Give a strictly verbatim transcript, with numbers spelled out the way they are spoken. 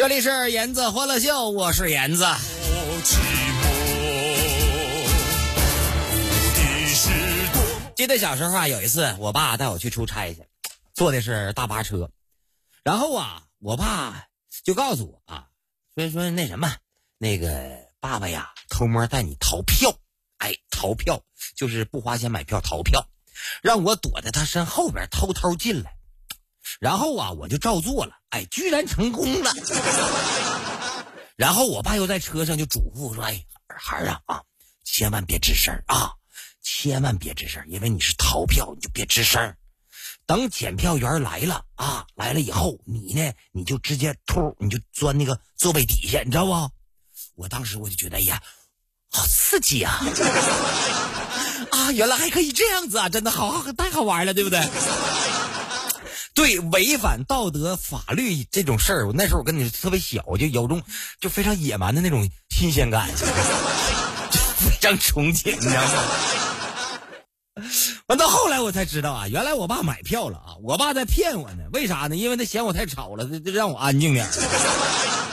这里是颜子欢乐秀，我是颜子。记得小时候啊，有一次我爸带我去出差去，坐的是大巴车，然后啊，我爸就告诉我啊，说说那什么，那个爸爸呀，偷摸带你逃票，哎，逃票就是不花钱买票逃票，让我躲在他身后边偷偷进来，然后啊，我就照做了，哎，居然成功了。然后我爸又在车上就嘱咐说，哎，孩儿啊啊，千万别吱声啊。千万别吱声，因为你是逃票，你就别吱声。等检票员来了啊，来了以后，你呢，你就直接突，你就钻那个座位底下，你知道不？我当时我就觉得，哎呀，好刺激啊！啊，原来还可以这样子啊，真的好好太好玩了，对不对？对，违反道德法律这种事儿，我那时候我跟你特别小，就有种就非常野蛮的那种新鲜感，非常憧憬，你知道吗？完到后来我才知道啊，原来我爸买票了啊，我爸在骗我呢，为啥呢？因为他嫌我太吵了，就让我安静点。